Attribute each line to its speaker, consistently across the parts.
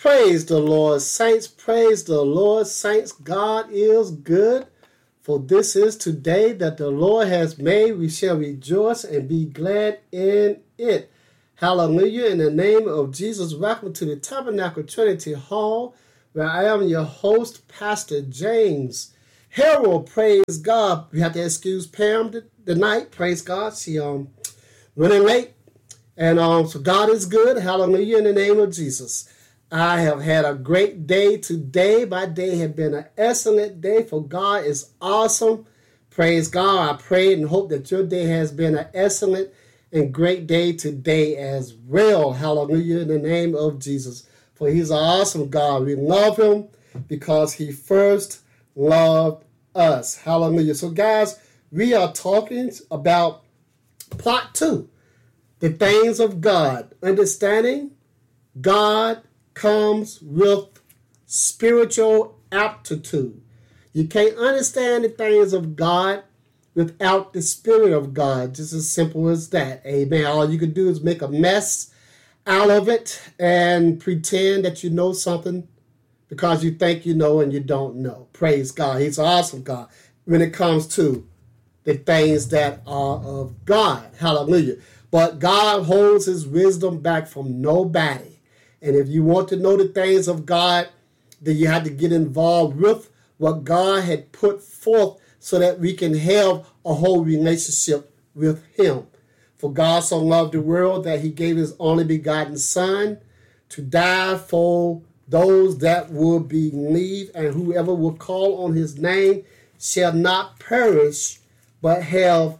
Speaker 1: Praise the Lord, saints. Praise the Lord, saints. God is good. For this is today that the Lord has made. We shall rejoice and be glad in it. Hallelujah. In the name of Jesus, welcome to the Tabernacle Trinity Hall, where I am your host, Pastor James Harold. Praise God. We have to excuse Pam tonight. Praise God. She running late. And so God is good. Hallelujah. In the name of Jesus. I have had a great day today. My day has been an excellent day, for God is awesome. Praise God. I pray and hope that your day has been an excellent and great day today as well. Hallelujah, in the name of Jesus. For he's an awesome God. We love him because he first loved us. Hallelujah. So guys, we are talking about part 2, the things of God. Understanding God comes with spiritual aptitude. You can't understand the things of God without the Spirit of God. Just as simple as that. Amen. All you can do is make a mess out of it and pretend that you know something because you think you know and you don't know. Praise God. He's an awesome God when it comes to the things that are of God. Hallelujah. But God holds his wisdom back from nobody. And if you want to know the things of God, then you have to get involved with what God had put forth so that we can have a whole relationship with him. For God so loved the world that he gave his only begotten Son to die for those that will believe, and whoever will call on his name shall not perish, but have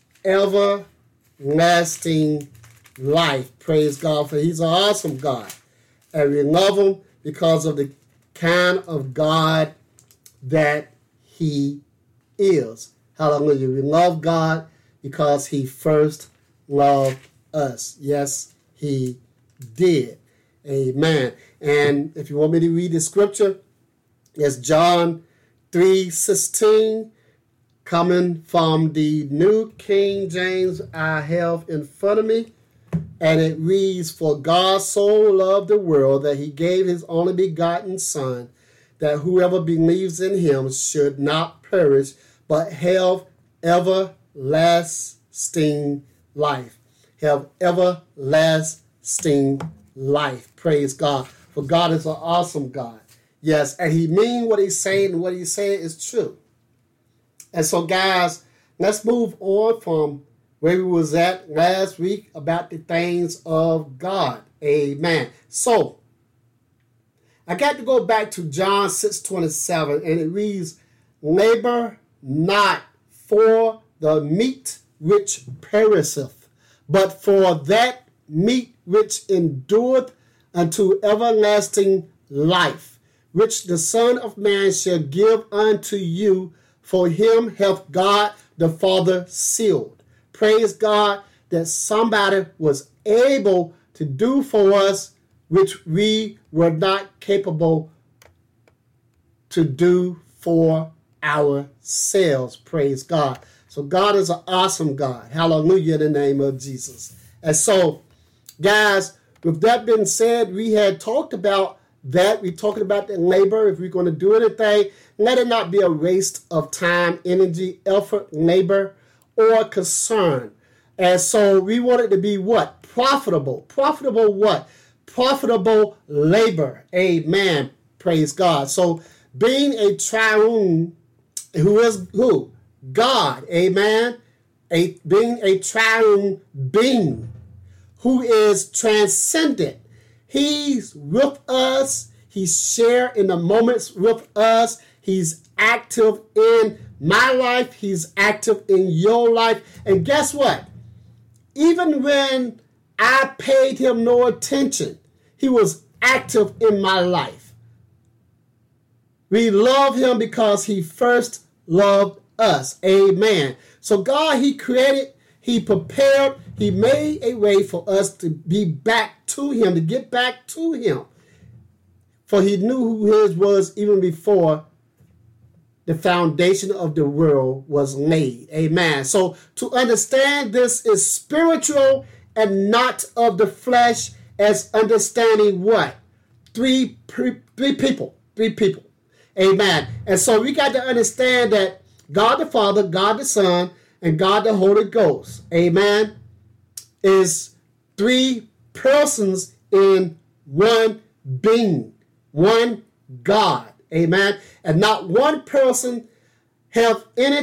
Speaker 1: everlasting life. Praise God, for he's an awesome God. And we love him because of the kind of God that he is. Hallelujah. We love God because he first loved us. Yes, he did. Amen. And if you want me to read the scripture, it's John 3:16, coming from the New King James I have in front of me. And it reads, "For God so loved the world that he gave his only begotten Son, that whoever believes in him should not perish, but have everlasting life." Have everlasting life. Praise God. For God is an awesome God. Yes, and he means what he's saying, and what he's saying is true. And so, guys, let's move on from where we was at last week about the things of God. Amen. So, I got to go back to John 6:27, and it reads, "Labor not for the meat which perisheth, but for that meat which endureth unto everlasting life, which the Son of Man shall give unto you, for him hath God the Father sealed." Praise God that somebody was able to do for us which we were not capable to do for ourselves. Praise God. So God is an awesome God. Hallelujah, in the name of Jesus. And so, guys, with that being said, we had talked about that. We're talking about the labor. If we're going to do anything, let it not be a waste of time, energy, effort, labor, or concern. And so we want it to be what? Profitable. Profitable what? Profitable labor. Amen. Praise God. So being a triune, who is who? God. Amen. Being a triune being who is transcendent. He's with us. He's sharing in the moments with us. He's active in my life. He's active in your life. And guess what? Even when I paid him no attention, he was active in my life. We love him because he first loved us. Amen. So God, he created, he prepared, he made a way for us to be back to him, to get back to him. For he knew who his was even before the foundation of the world was laid. Amen. So to understand this is spiritual and not of the flesh, as understanding what? three people. Amen. And so we got to understand that God the Father, God the Son, and God the Holy Ghost, amen, is three persons in one being, one God, amen. And not one person have any